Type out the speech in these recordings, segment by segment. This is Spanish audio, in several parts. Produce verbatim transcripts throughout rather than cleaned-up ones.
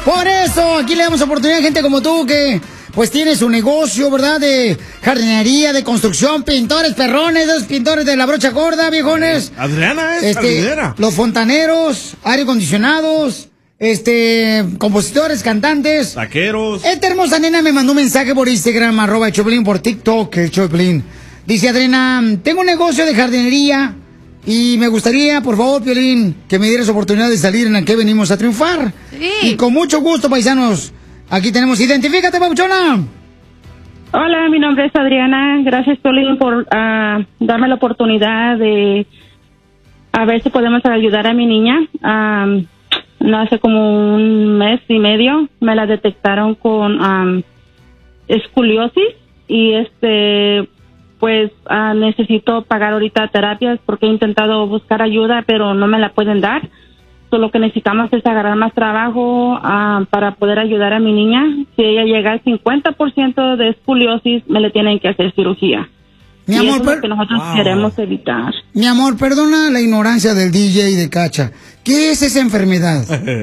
Por eso, aquí le damos oportunidad a gente como tú que pues tiene su negocio, ¿verdad? De jardinería, de construcción, pintores perrones, esos pintores de la brocha gorda, viejones. Adriana es este, jardinera. Los fontaneros, aire acondicionados, este, compositores, cantantes. Taqueros. Esta hermosa nena me mandó un mensaje por Instagram, arroba el Choplin, por TikTok, el Choplin. Dice, Adriana, tengo un negocio de jardinería y me gustaría, por favor, Piolín, que me dieras oportunidad de salir en el que venimos a triunfar. Sí. Y con mucho gusto, paisanos. Aquí tenemos, identifícate, papuchona. Hola, mi nombre es Adriana. Gracias, Piolín, por uh, darme la oportunidad de a ver si podemos ayudar a mi niña. Um, no hace como un mes y medio me la detectaron con um, escoliosis y este pues uh, necesito pagar ahorita terapias porque he intentado buscar ayuda pero no me la pueden dar. So, lo que necesitamos es agarrar más trabajo uh, para poder ayudar a mi niña. Si ella llega al cincuenta por ciento de escoliosis, me le tienen que hacer cirugía. Mi y amor, eso es per- lo que nosotros Wow. queremos evitar. Mi amor, perdona la ignorancia del D J y de Cacha. ¿Qué es esa enfermedad?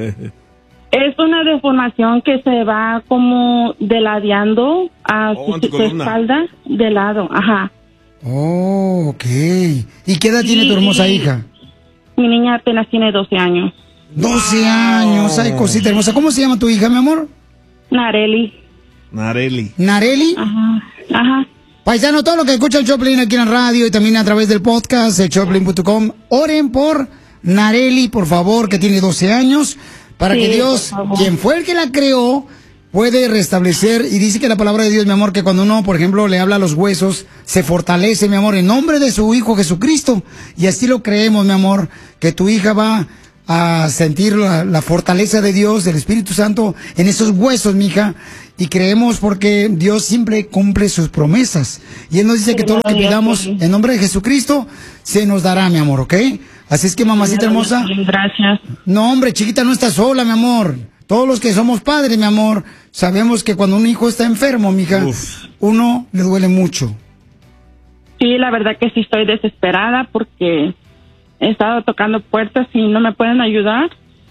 Es una deformación que se va como deladeando a Oh, su, en tu su columna. espalda de lado. Ajá. Oh, ok. ¿Y qué edad tiene tu hermosa hija? Mi niña apenas tiene doce años. doce años, ay, cosita hermosa. ¿Cómo se llama tu hija, mi amor? Nareli. Nareli. ¿Nareli? Ajá. Ajá. Paisano, todo lo que escucha el Choplin aquí en la radio y también a través del podcast, el choplin punto com, oren por Nareli, por favor, que tiene doce años, para Sí, que Dios, por favor. quien fue el que la creó, puede restablecer. Y dice que la palabra de Dios, mi amor, que cuando uno, por ejemplo, le habla a los huesos, se fortalece, mi amor, en nombre de su Hijo Jesucristo. Y así lo creemos, mi amor, que tu hija va a sentir la, la fortaleza de Dios, del Espíritu Santo, en esos huesos, mija. Y creemos porque Dios siempre cumple sus promesas. Y Él nos dice que todo lo que pidamos en nombre de Jesucristo se nos dará, mi amor, ¿ok? Así es que, mamacita hermosa. Gracias. No, hombre, chiquita, no estás sola, mi amor. Todos los que somos padres, mi amor, sabemos que cuando un hijo está enfermo, mija, Uf. uno le duele mucho. Sí, la verdad que sí estoy desesperada porque he estado tocando puertas y no me pueden ayudar.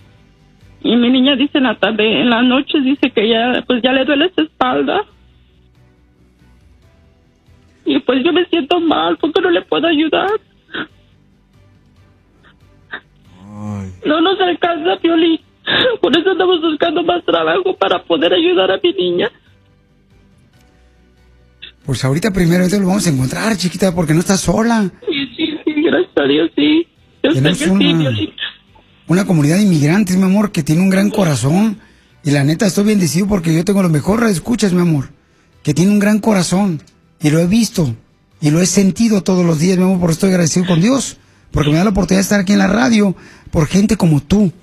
Y mi niña dice en la tarde, en la noche dice que ya, pues ya le duele su espalda. Y pues yo me siento mal porque no le puedo ayudar. Ay. No nos alcanza, Piolín. Por eso andamos buscando más trabajo para poder ayudar a mi niña. Pues ahorita primero te lo vamos a encontrar, chiquita, porque no estás sola. Sí, sí, sí, gracias a Dios, sí. Yo sé Tenemos que sí, una, Piolín. una comunidad de inmigrantes, mi amor, que tiene un gran corazón. Y la neta, estoy bendecido porque yo tengo lo mejor escuchas, mi amor, que tiene un gran corazón. Y lo he visto, y lo he sentido todos los días, mi amor, por eso estoy agradecido con Dios. Porque me da la oportunidad de estar aquí en la radio por gente como tú.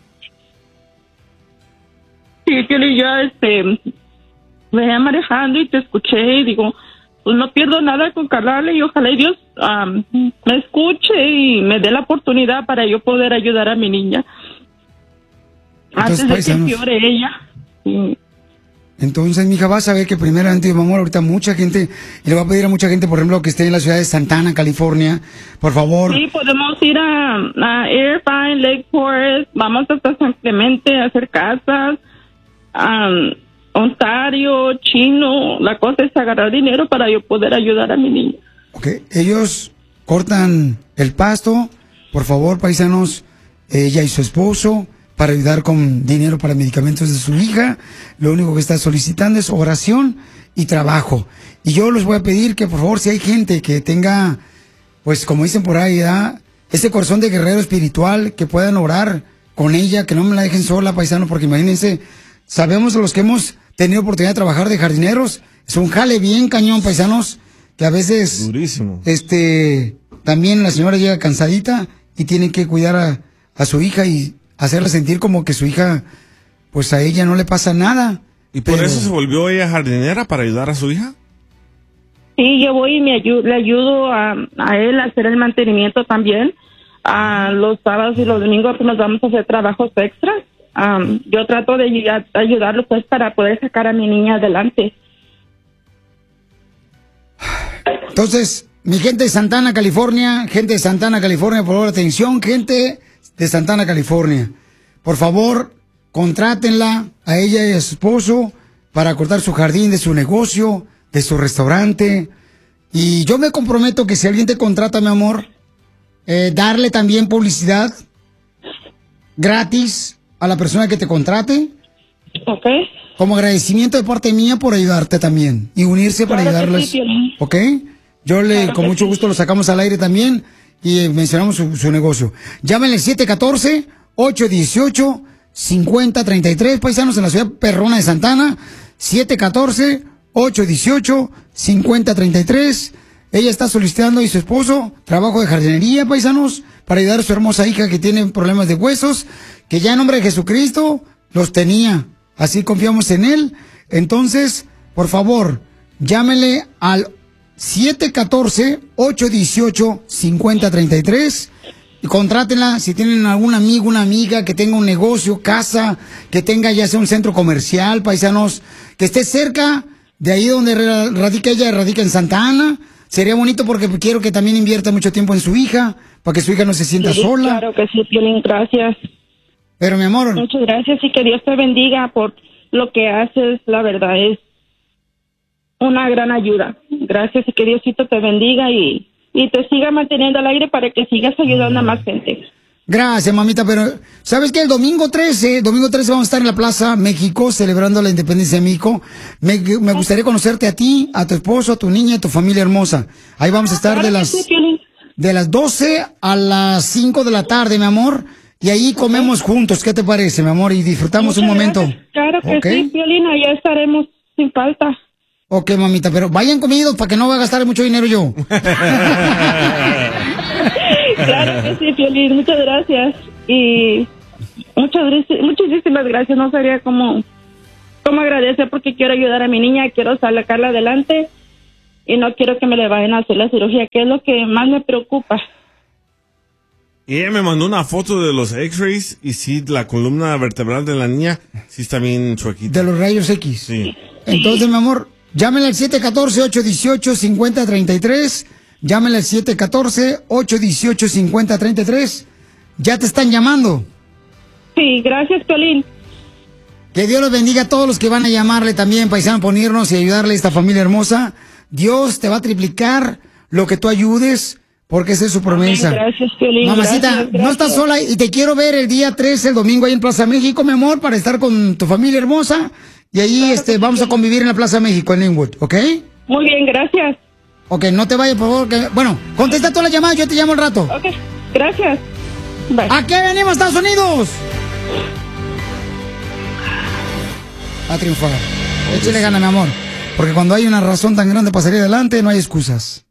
Sí, Piolín, ya este, venía manejando y te escuché y digo, pues no pierdo nada con calarle y ojalá y Dios um, me escuche y me dé la oportunidad para yo poder ayudar a mi niña. Entonces, Antes de paisanos. que empeore ella. Sí. Entonces, mija, vas a ver que primeramente, mi amor, ahorita mucha gente, y le voy a pedir a mucha gente, por ejemplo, que esté en la ciudad de Santana, California, por favor. Sí, podemos ir a, a Irvine, Lake Forest, vamos hasta San Clemente a hacer casas, um, Ontario, Chino. La cosa es agarrar dinero para yo poder ayudar a mi niña. Ok, ellos cortan el pasto, por favor, paisanos, ella y su esposo, para ayudar con dinero para medicamentos de su hija. Lo único que está solicitando es oración y trabajo. Y yo les voy a pedir que, por favor, si hay gente que tenga, pues como dicen por ahí, ¿verdad?, ese corazón de guerrero espiritual, que puedan orar con ella, que no me la dejen sola, paisano, porque imagínense, sabemos los que hemos tenido oportunidad de trabajar de jardineros, es un jale bien cañón, paisanos, que a veces, Durísimo. este, también la señora llega cansadita y tiene que cuidar a, a su hija y hacerla sentir como que su hija, pues a ella no le pasa nada. ¿Y por Pero- eso se volvió ella jardinera para ayudar a su hija? Sí, yo voy y me ayu- le ayudo a, a él a hacer el mantenimiento también. A los sábados y los domingos pues, nos vamos a hacer trabajos extras. Um, yo trato de ayud- ayudarlo pues para poder sacar a mi niña adelante. Entonces, mi gente de Santana, California, gente de Santana, California, por favor, atención, gente de Santana, California. Por favor, contrátenla a ella y a su esposo para cortar su jardín, de su negocio, de su restaurante. Y yo me comprometo que si alguien te contrata, mi amor, eh, darle también publicidad gratis a la persona que te contrate. Ok. Como agradecimiento de parte mía por ayudarte también y unirse para Claro que ayudarles. sí, Piolín. ¿Ok? Yo le, Claro con que mucho sí. gusto lo sacamos al aire también y eh, mencionamos su, su negocio. Llámenle siete uno cuatro, ocho uno ocho, cinco cero tres tres, paisanos, en la ciudad perrona de Santana. siete uno cuatro, ocho uno ocho, cinco cero tres tres. Ella está solicitando y su esposo trabajo de jardinería, paisanos, para ayudar a su hermosa hija que tiene problemas de huesos, que ya en nombre de Jesucristo los tenía. Así confiamos en él. Entonces, por favor, llámele al siete uno cuatro, ocho uno ocho, cinco cero tres tres y contrátenla si tienen algún amigo, una amiga que tenga un negocio, casa, que tenga ya sea un centro comercial, paisanos, que esté cerca de ahí donde radica ella, radica en Santa Ana. Sería bonito porque quiero que también invierta mucho tiempo en su hija, para que su hija no se sienta Sí, sola. Claro que sí, Piolín, gracias. Pero mi amor, Muchas gracias y que Dios te bendiga por lo que haces. La verdad es una gran ayuda. Gracias y que Diosito te bendiga y, y te siga manteniendo al aire para que sigas ayudando a más gente. gracias, mamita, pero ¿sabes qué? El domingo trece, domingo trece vamos a estar en la Plaza México celebrando la independencia de México. Me, me gustaría conocerte a ti, a tu esposo, a tu niña, a tu familia hermosa. Ahí vamos a estar Claro de que las sí, Piolín. de las doce a las cinco de la tarde, mi amor, y ahí comemos juntos. ¿Qué te parece, mi amor? Y disfrutamos Muchas un momento. gracias. Claro que ¿Ok? sí, Piolín, allá estaremos sin falta. Ok, mamita, pero vayan comidos para que no vaya a gastar mucho dinero yo. Claro que sí, Piolín, muchas gracias. Y muchas gracias, muchísimas gracias. No sabría cómo, cómo agradecer porque quiero ayudar a mi niña, quiero sacarla adelante y no quiero que me le vayan a hacer la cirugía, que es lo que más me preocupa. Y ella me mandó una foto de los X-rays y sí, la columna vertebral de la niña sí está bien chuequita. De los rayos X. Sí. Entonces, mi amor, llámenle al siete uno cuatro, ocho uno ocho, cinco cero tres tres. Llámenle al siete uno cuatro, ocho uno ocho, cinco cero tres tres. Ya te están llamando. Sí, gracias, Piolín. Que Dios los bendiga a todos los que van a llamarle también, paisano, ponernos y ayudarle a esta familia hermosa. Dios te va a triplicar lo que tú ayudes, porque esa es su promesa. Amén, gracias, Piolín. Mamacita, Gracias, gracias. no estás sola y te quiero ver el día trece, el domingo, ahí en Plaza México, mi amor, para estar con tu familia hermosa. Y ahí Claro este, que vamos sí. a convivir en la Plaza México, en Linwood, ¿ok? Muy bien, gracias. Ok, no te vayas, por favor. Que... Bueno, contesta todas las llamadas, yo te llamo al rato. Ok, gracias. Bye. ¿A qué venimos, Estados Unidos? A triunfar. Échale gana, mi amor. Porque cuando hay una razón tan grande para salir adelante, no hay excusas.